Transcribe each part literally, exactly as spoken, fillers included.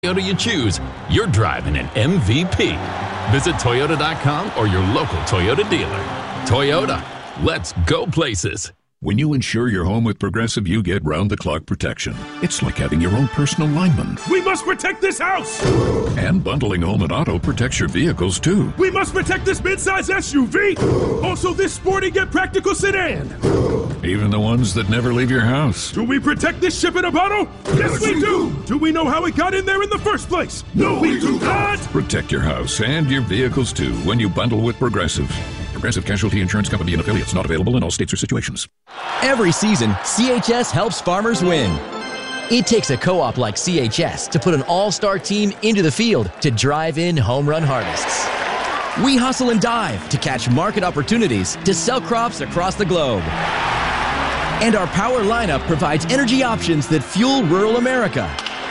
Toyota you choose, you're driving an M V P. Visit Toyota dot com or your local Toyota dealer. Toyota, let's go places. When you insure your home with Progressive, you get round-the-clock protection. It's like having your own personal lineman. We must protect this house! And bundling home and auto protects your vehicles, too. We must protect this midsize S U V! Also this sporty yet practical sedan! Even the ones that never leave your house. Do we protect this ship in a bottle? Yes, we do! Do we know how it got in there in the first place? No, we do not! Protect your house and your vehicles, too, when you bundle with Progressive. Progressive Casualty Insurance Company and affiliates, not available in all states or situations. Every season, C H S helps farmers win. It takes a co-op like C H S to put an all-star team into the field to drive in home run harvests. We hustle and dive to catch market opportunities to sell crops across the globe. And our power lineup provides energy options that fuel rural America.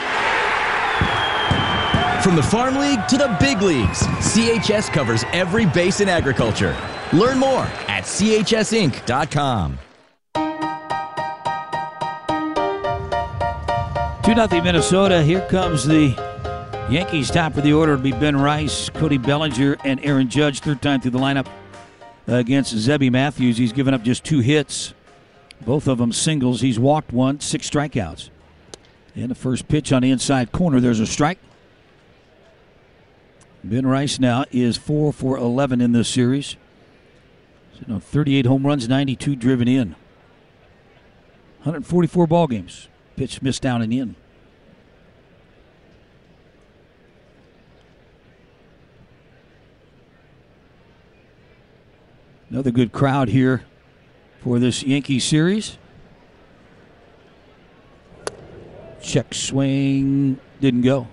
From the Farm League to the big leagues, C H S covers every base in agriculture. Learn more at C H S inc dot com. two nothing Minnesota. Here comes the Yankees. Top of the order will be Ben Rice, Cody Bellinger, and Aaron Judge. Third time through the lineup against Zebby Matthews. He's given up just two hits. Both of them singles. He's walked one, six strikeouts. And the first pitch on the inside corner, there's a strike. Ben Rice now is four for eleven in this series. So, you know, thirty-eight home runs, ninety-two driven in. one hundred forty-four ball games. Pitch missed down and in. Another good crowd here for this Yankees series. Check swing, didn't go.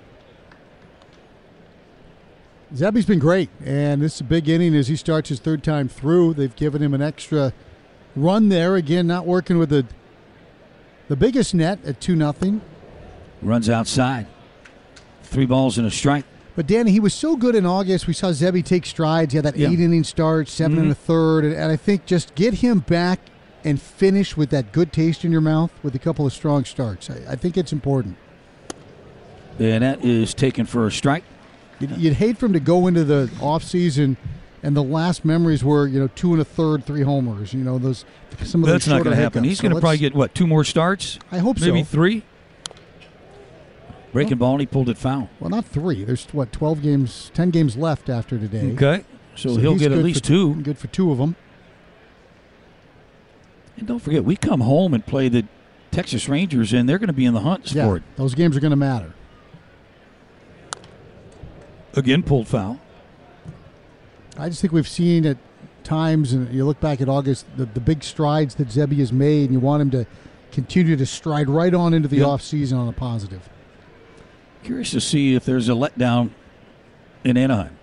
Zebby's been great, and this is a big inning as he starts his third time through. They've given him an extra run there. Again, not working with the the biggest net at two nothing. Runs outside. Three balls and a strike. But, Danny, he was so good in August. We saw Zebby take strides. He had that Yeah. eight-inning start, seven Mm-hmm. and a third. And, and I think just get him back and finish with that good taste in your mouth with a couple of strong starts. I, I think it's important. And that is taken for a strike. You'd, you'd hate for him to go into the offseason and the last memories were, you know, two and a third, three homers. You know, those some of those That's not going to happen. hiccups. He's So going to let's- probably get, what, two more starts? I hope Maybe so. three? Breaking ball, and he pulled it foul. Well, not three. There's, what, twelve games, ten games left after today. Okay. So, he'll he's get at good least for, two. Good for two of them. And don't forget, we come home and play the Texas Rangers, and they're going to be in the hunt Yeah, for it. those games are going to matter. Again, pulled foul. I just think we've seen at times, and you look back at August, the, the big strides that Zebby has made, and you want him to continue to stride right on into the Yep. offseason on a positive. Curious to see if there's a letdown in Anaheim.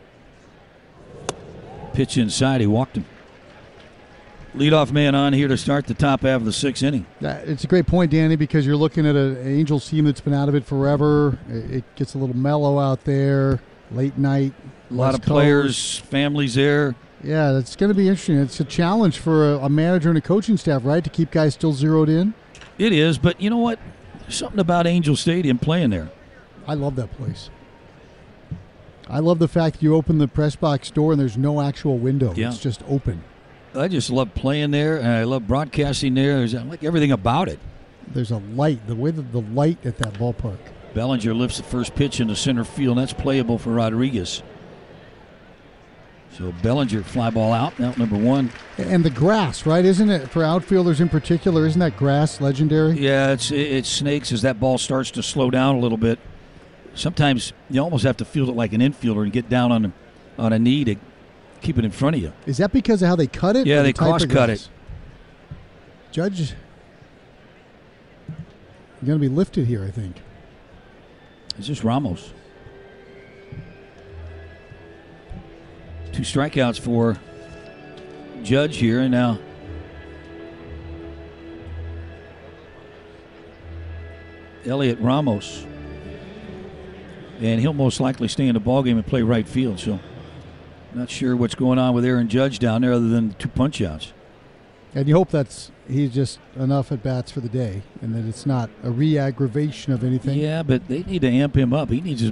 Pitch inside, he walked him. Leadoff man on here to start the top half of the sixth inning. Uh, It's a great point, Danny, because you're looking at an Angels team that's been out of it forever. It it gets a little mellow out there, late night. A lot West of Coast. players, families there. Yeah, that's going to be interesting. It's a challenge for a, a manager and a coaching staff, right, to keep guys still zeroed in. It is, but you know what? There's something about Angel Stadium playing there. I love that place. I love the fact that you open the press box door and there's no actual window. Yeah. It's just open. I just love playing there, and I love broadcasting there. There's- I like everything about it. There's a light, the way that the light at that ballpark. Bellinger lifts the first pitch into center field, and that's playable for Rodriguez. So Bellinger, fly ball out, out number one. And the grass, right? Isn't it, for outfielders in particular, isn't that grass legendary? Yeah, it's it, it snakes as that ball starts to slow down a little bit. Sometimes you almost have to field it like an infielder and get down on a, on a knee to keep it in front of you. Is that because of how they cut it? Yeah, or they the type of cross-cut grass? it. Judge, going to be lifted here, I think. It's just Ramos. Two strikeouts for Judge here, and now Elliot Ramos. And he'll most likely stay in the ballgame and play right field, so not sure what's going on with Aaron Judge down there other than two punch-outs. And you hope that's he's just enough at bats for the day, and that it's not a re-aggravation of anything. Yeah, but they need to amp him up. He needs